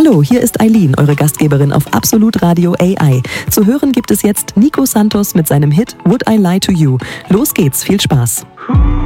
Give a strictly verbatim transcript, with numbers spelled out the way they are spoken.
Hallo, hier ist Eileen, eure Gastgeberin auf Absolut Radio A I. Zu hören gibt es jetzt Nico Santos mit seinem Hit Would I Lie to You. Los geht's, viel Spaß.